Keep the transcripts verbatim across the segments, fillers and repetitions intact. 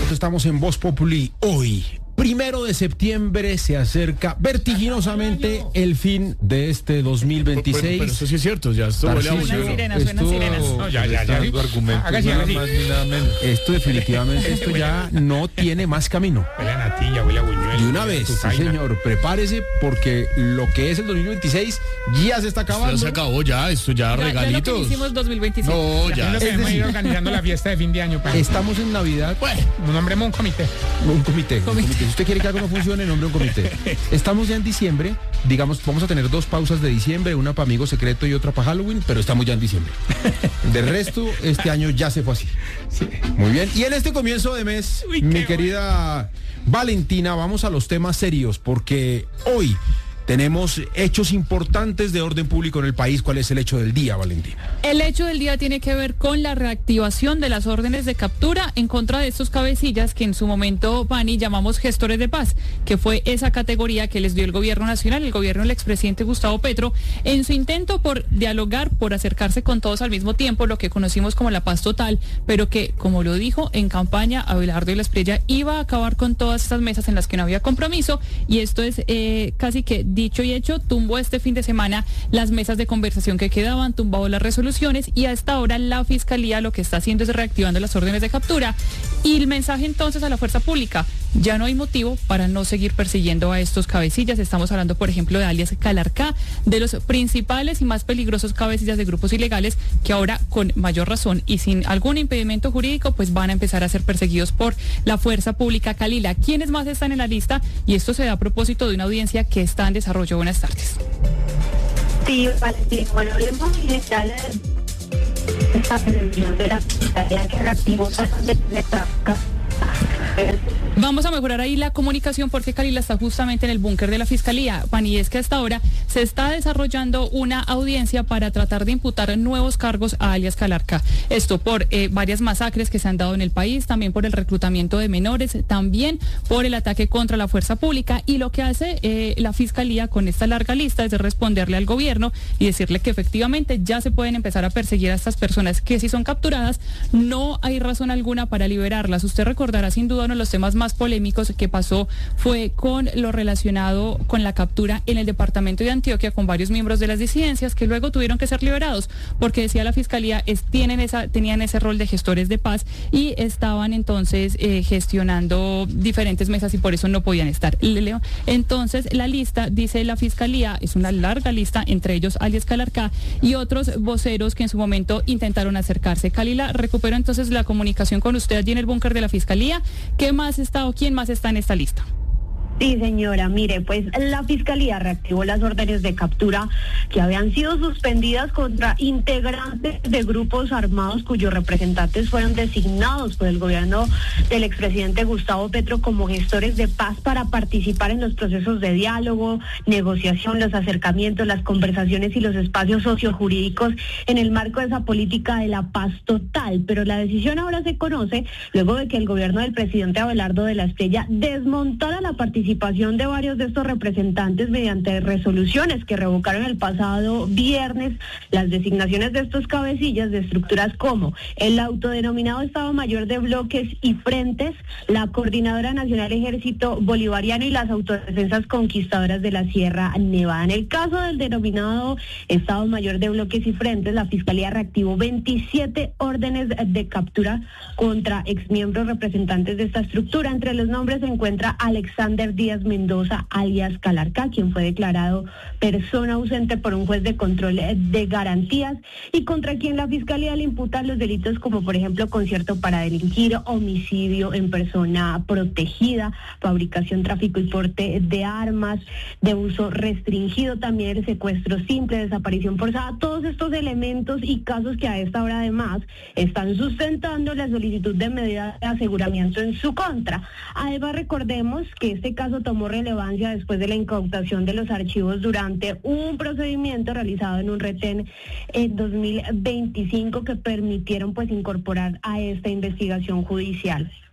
Deporte, estamos en Voz Populi hoy. Primero de septiembre se acerca vertiginosamente el fin de este dos mil veintiséis. Pero, pero eso sí es cierto, ya esto huele a Suenan bullero. sirenas, suenan Esto- sirenas. No, ya, ya, ya. argumentos, Hágase nada así. más ni nada menos. Esto definitivamente, esto ya no tiene más camino. Huele a natilla, huele a buñuelo. De una vez, sí tusaina. señor, prepárese porque lo que es el dos mil veintiséis ya se está Esto acabando. ya se acabó ya, esto ya, Ya, ya lo que regalitos. hicimos dos mil veintisiete. No, Ya ya. lo que Es hemos decir- ido organizando la fiesta de fin de año. Para Estamos en Navidad. un hombre un comité. Un comité, un comité. Si usted quiere que algo no funcione, nombre un comité. Estamos ya en diciembre, digamos, vamos a tener dos pausas de diciembre, una para Amigo Secreto y otra para Halloween, pero estamos ya en diciembre. De resto, este año ya se fue así. Muy bien. Y en este comienzo de mes, Uy, qué mi bueno. querida Valentina, vamos a los temas serios, porque hoy tenemos hechos importantes de orden público en el país. ¿Cuál es el hecho del día, Valentina? El hecho del día tiene que ver con la reactivación de las órdenes de captura en contra de estos cabecillas que en su momento, Pani, llamamos gestores de paz, que fue esa categoría que les dio el gobierno nacional, el gobierno del expresidente Gustavo Petro, en su intento por dialogar, por acercarse con todos al mismo tiempo, lo que conocimos como la paz total, pero que, como lo dijo en campaña, Abelardo Las Espriella iba a acabar con todas estas mesas en las que no había compromiso, y esto es eh, casi que dicho y hecho, tumbó este fin de semana las mesas de conversación que quedaban, tumbado las resoluciones, y hasta ahora la Fiscalía lo que está haciendo es reactivando las órdenes de captura. Y el mensaje entonces a la fuerza pública: ya no hay motivo para no seguir persiguiendo a estos cabecillas. Estamos hablando, por ejemplo, de alias Calarcá, de los principales y más peligrosos cabecillas de grupos ilegales que ahora, con mayor razón y sin algún impedimento jurídico, pues van a empezar a ser perseguidos por la fuerza pública. Calila, ¿quiénes más están en la lista? Y esto se da a propósito de una audiencia que está en desarrollo. Buenas tardes. Sí, Valentín, bueno, hablemos en general de esta prevención de la fiscalía que reactivó tasas de tráfico. Vamos a mejorar ahí la comunicación porque Calila está justamente en el búnker de la Fiscalía, Juan, y es que hasta ahora se está desarrollando una audiencia para tratar de imputar nuevos cargos a alias Calarcá. Esto por eh, varias masacres que se han dado en el país, también por el reclutamiento de menores, también por el ataque contra la fuerza pública, y lo que hace eh, la Fiscalía con esta larga lista es de responderle al gobierno y decirle que efectivamente ya se pueden empezar a perseguir a estas personas que si son capturadas no hay razón alguna para liberarlas. Usted recordará sin duda uno de los temas más polémicos que pasó fue con lo relacionado con la captura en el departamento de Antioquia con varios miembros de las disidencias que luego tuvieron que ser liberados porque decía la Fiscalía es, tienen esa, tenían ese rol de gestores de paz y estaban entonces eh, gestionando diferentes mesas y por eso no podían estar. Leo. Entonces la lista, dice la Fiscalía, es una larga lista, entre ellos alias Calarcá y otros voceros que en su momento intentaron acercarse. Calila, recupero entonces la comunicación con usted allí en el búnker de la Fiscalía. ¿Qué más está o quién más está en esta lista? Sí, señora, mire, pues la Fiscalía reactivó las órdenes de captura que habían sido suspendidas contra integrantes de grupos armados cuyos representantes fueron designados por el gobierno del expresidente Gustavo Petro como gestores de paz para participar en los procesos de diálogo, negociación, los acercamientos, las conversaciones y los espacios sociojurídicos en el marco de esa política de la paz total. Pero la decisión ahora se conoce luego de que el gobierno del presidente Abelardo de la Espriella desmontara la participación participación de varios de estos representantes mediante resoluciones que revocaron el pasado viernes las designaciones de estos cabecillas de estructuras como el autodenominado Estado Mayor de Bloques y Frentes, la Coordinadora Nacional Ejército Bolivariano y las Autodefensas Conquistadoras de la Sierra Nevada. En el caso del denominado Estado Mayor de Bloques y Frentes, la Fiscalía reactivó veintisiete órdenes de captura contra exmiembros representantes de esta estructura. Entre los nombres se encuentra Alexander Díaz Mendoza, alias Calarcá, quien fue declarado persona ausente por un juez de control de garantías y contra quien la Fiscalía le imputa los delitos como, por ejemplo, concierto para delinquir, homicidio en persona protegida, fabricación, tráfico y porte de armas, de uso restringido, también el secuestro simple, desaparición forzada. Todos estos elementos y casos que a esta hora además están sustentando la solicitud de medida de aseguramiento en su contra. Además, recordemos que este caso tomó relevancia después de la incautación de los archivos durante un procedimiento realizado en un retén en dos mil veinticinco que permitieron pues incorporar a esta investigación judicial.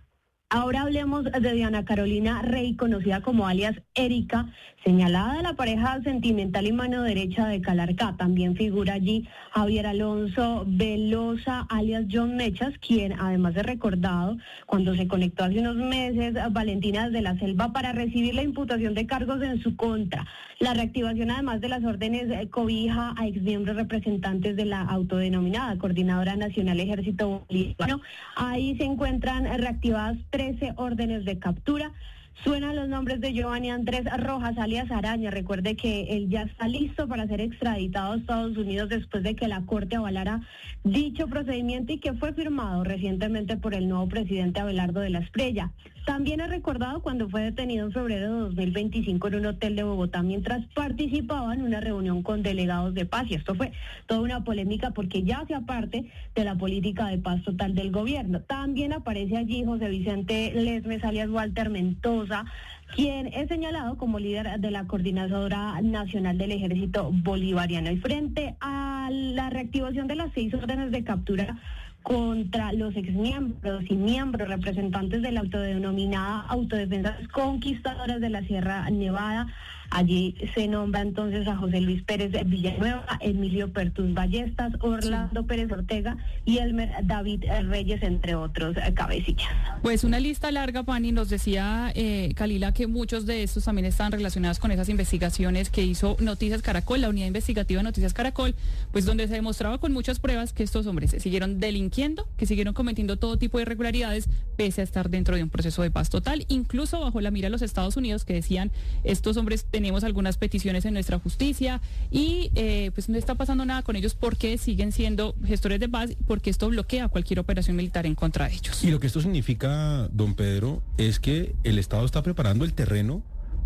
Ahora hablemos de Diana Carolina Rey, conocida como alias Erika, señalada de la pareja sentimental y mano derecha de Calarcá. También figura allí Javier Alonso Velosa, alias John Mechas, quien además de recordado cuando se conectó hace unos meses Valentina desde la Selva para recibir la imputación de cargos en su contra. La reactivación además de las órdenes cobija a exmiembros representantes de la autodenominada Coordinadora Nacional Ejército Bolivariano. Ahí se encuentran reactivadas trece órdenes de captura. Suenan los nombres de Giovanni Andrés Rojas, alias Araña. Recuerde que él ya está listo para ser extraditado a Estados Unidos después de que la Corte avalara dicho procedimiento y que fue firmado recientemente por el nuevo presidente Abelardo de la Espriella. También es recordado cuando fue detenido en febrero de dos mil veinticinco en un hotel de Bogotá mientras participaba en una reunión con delegados de paz. Y esto fue toda una polémica porque ya hacía parte de la política de paz total del gobierno. También aparece allí José Vicente Lesmes, alias Walter Mendoza, quien es señalado como líder de la Coordinadora Nacional del Ejército Bolivariano. Y frente a la reactivación de las seis órdenes de captura contra los exmiembros y miembros representantes de la autodenominada Autodefensas Conquistadoras de la Sierra Nevada, allí se nombra entonces a José Luis Pérez Villanueva, Emilio Pertus Ballestas, Orlando sí. Pérez Ortega y Elmer David Reyes, entre otros eh, cabecillas. Pues una lista larga, Pani. Nos decía eh, Kalila que muchos de estos también están relacionados con esas investigaciones que hizo Noticias Caracol, la unidad investigativa de Noticias Caracol, pues donde se demostraba con muchas pruebas que estos hombres se siguieron delinquiendo, que siguieron cometiendo todo tipo de irregularidades pese a estar dentro de un proceso de paz total, incluso bajo la mira de los Estados Unidos, que decían estos hombres tenemos algunas peticiones en nuestra justicia y eh, pues no está pasando nada con ellos porque siguen siendo gestores de paz, porque esto bloquea cualquier operación militar en contra de ellos. Y lo que esto significa, don Pedro, es que el Estado está preparando el terreno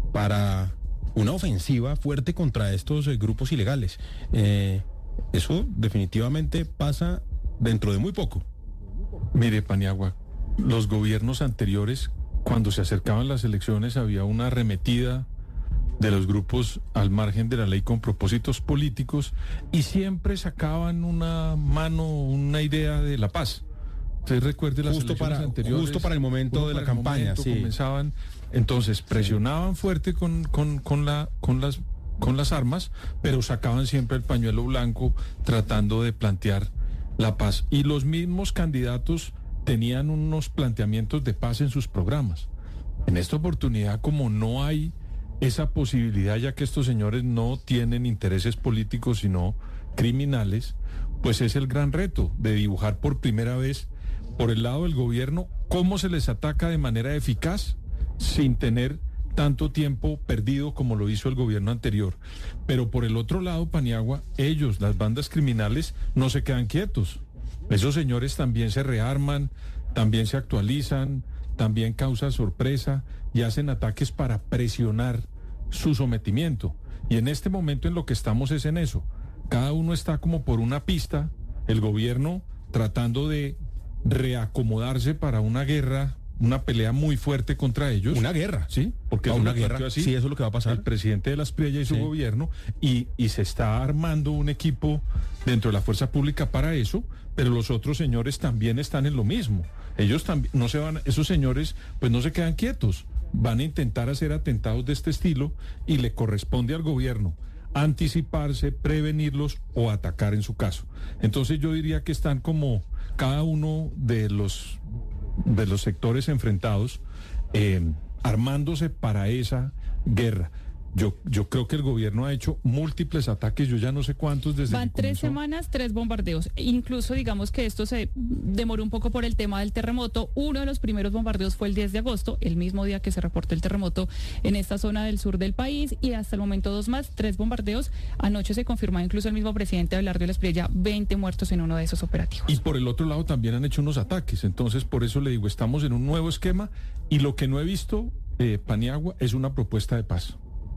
para una ofensiva fuerte contra estos eh, grupos ilegales. Eh, eso definitivamente pasa dentro de muy poco. Mire, Paniagua, los gobiernos anteriores, cuando se acercaban las elecciones, había una arremetida de los grupos al margen de la ley con propósitos políticos y siempre sacaban una mano, una idea de la paz. Usted recuerde las justo elecciones para, anteriores. Justo para el momento de la campaña, momento, sí. Comenzaban, entonces presionaban sí. fuerte con, con, con, la, con, las, con las armas, pero sacaban siempre el pañuelo blanco tratando de plantear la paz. Y los mismos candidatos tenían unos planteamientos de paz en sus programas. En esta oportunidad, como no hay esa posibilidad, ya que estos señores no tienen intereses políticos sino criminales, pues es el gran reto de dibujar por primera vez por el lado del gobierno cómo se les ataca de manera eficaz sin tener tanto tiempo perdido como lo hizo el gobierno anterior. Pero por el otro lado, Paniagua, ellos, las bandas criminales, no se quedan quietos. Esos señores también se rearman, también se actualizan, también causan sorpresa y hacen ataques para presionar su sometimiento. Y en este momento en lo que estamos es en eso. Cada uno está como por una pista, el gobierno tratando de reacomodarse para una guerra, una pelea muy fuerte contra ellos. Una guerra. Sí, porque es una una guerra. Así, sí, eso es lo que va a pasar. El presidente de la Espriella y su sí. gobierno, y, y se está armando un equipo dentro de la fuerza pública para eso, pero los otros señores también están en lo mismo. Ellos también, no se van, esos señores, pues no se quedan quietos. Van a intentar hacer atentados de este estilo y le corresponde al gobierno anticiparse, prevenirlos o atacar en su caso. Entonces yo diría que están como cada uno de los de los sectores enfrentados eh, armándose para esa guerra. Yo, yo creo que el gobierno ha hecho múltiples ataques, yo ya no sé cuántos desde Van que tres comenzó. semanas, tres bombardeos. Incluso digamos que esto se demoró un poco por el tema del terremoto. Uno de los primeros bombardeos fue el diez de agosto, el mismo día que se reportó el terremoto en esta zona del sur del país, y hasta el momento dos más, tres bombardeos. Anoche se confirmó incluso el mismo presidente Abelardo de la Espriella, veinte muertos en uno de esos operativos. Y por el otro lado también han hecho unos ataques, entonces por eso le digo, estamos en un nuevo esquema y lo que no he visto, eh, Paniagua, es una propuesta de paz.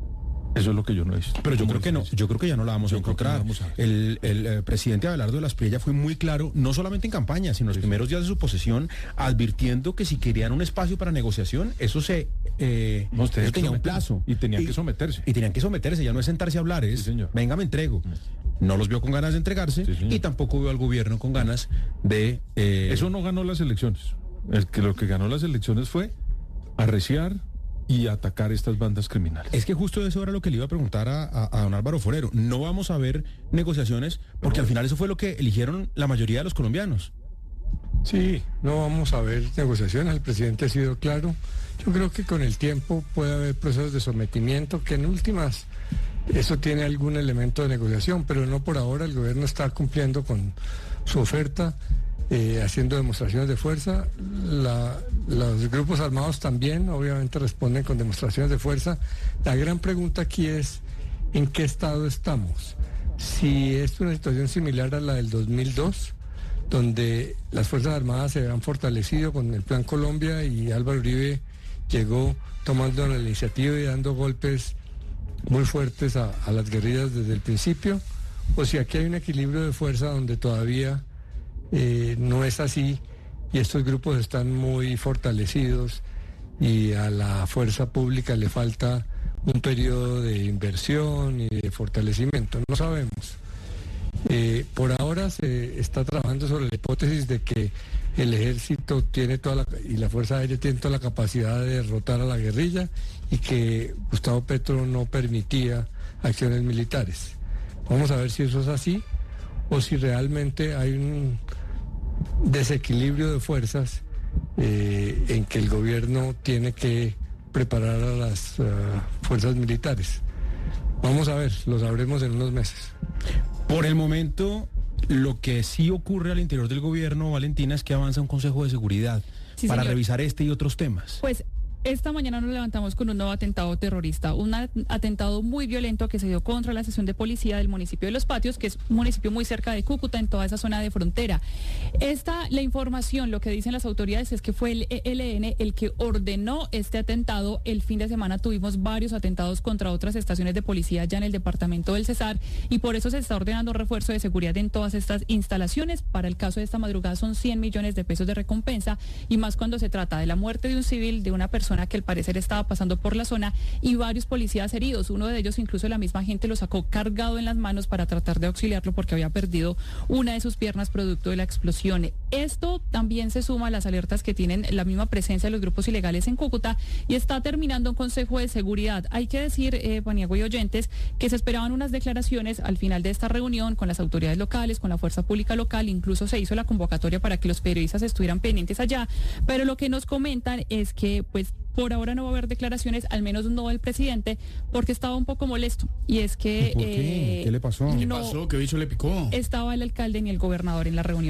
Eso es lo que yo no he visto. Pero yo creo que no, yo creo que ya no la vamos yo a encontrar. No vamos a el, el, el presidente Abelardo de la Espriella fue muy claro, no solamente en campaña, sino en los sí, primeros días de su posesión, advirtiendo que si querían un espacio para negociación, eso se eh, no, eso tenía un plazo. Y tenían y, que someterse. Y tenían que someterse, ya no es sentarse a hablar, es, sí, venga, me entrego. No los vio con ganas de entregarse, sí, y tampoco vio al gobierno con ganas de... Eh, eso no ganó las elecciones. El que lo que ganó las elecciones fue arreciar y atacar estas bandas criminales. Es que justo eso era lo que le iba a preguntar a, a, a don Álvaro Forero. No vamos a ver negociaciones porque no. Al final eso fue lo que eligieron la mayoría de los colombianos. Sí, no vamos a ver negociaciones, el presidente ha sido claro. Yo creo que con el tiempo puede haber procesos de sometimiento, que en últimas eso tiene algún elemento de negociación, pero no por ahora. El gobierno está cumpliendo con su oferta, eh, haciendo demostraciones de fuerza. La, los grupos armados también, obviamente, responden con demostraciones de fuerza. La gran pregunta aquí es, ¿en qué estado estamos? Si es una situación similar a la del dos mil dos, donde las Fuerzas Armadas se han fortalecido con el Plan Colombia y Álvaro Uribe llegó tomando la iniciativa y dando golpes muy fuertes a, a las guerrillas desde el principio, o si aquí hay un equilibrio de fuerza donde todavía eh, no es así y estos grupos están muy fortalecidos y a la fuerza pública le falta un periodo de inversión y de fortalecimiento. No sabemos. Eh, por ahora se está trabajando sobre la hipótesis de que el ejército tiene toda la, y la Fuerza Aérea tiene toda la capacidad de derrotar a la guerrilla y que Gustavo Petro no permitía acciones militares. Vamos a ver si eso es así o si realmente hay un desequilibrio de fuerzas eh, en que el gobierno tiene que preparar a las uh, fuerzas militares. Vamos a ver, lo sabremos en unos meses. Por el momento, lo que sí ocurre al interior del gobierno, Valentina, es que avanza un Consejo de Seguridad sí, para señor. revisar este y otros temas. Pues esta mañana nos levantamos con un nuevo atentado terrorista, un atentado muy violento que se dio contra la estación de policía del municipio de Los Patios, que es un municipio muy cerca de Cúcuta, en toda esa zona de frontera. Esta, la información, lo que dicen las autoridades es que fue el E L N el que ordenó este atentado. El fin de semana tuvimos varios atentados contra otras estaciones de policía ya en el departamento del Cesar y por eso se está ordenando refuerzo de seguridad en todas estas instalaciones. Para el caso de esta madrugada son cien millones de pesos de recompensa y más cuando se trata de la muerte de un civil, de una persona que al parecer estaba pasando por la zona y varios policías heridos. Uno de ellos incluso la misma gente lo sacó cargado en las manos para tratar de auxiliarlo porque había perdido una de sus piernas producto de la explosión. Esto también se suma a las alertas que tienen la misma presencia de los grupos ilegales en Cúcuta y está terminando un Consejo de Seguridad. Hay que decir, eh, Paniagua y oyentes, que se esperaban unas declaraciones al final de esta reunión con las autoridades locales, con la fuerza pública local, incluso se hizo la convocatoria para que los periodistas estuvieran pendientes allá, pero lo que nos comentan es que pues por ahora no va a haber declaraciones, al menos no del presidente, porque estaba un poco molesto. Y es que... ¿Por qué? Eh, ¿Qué le pasó? No ¿Qué pasó? ¿Qué bicho le picó? Estaba el alcalde ni el gobernador en la reunión.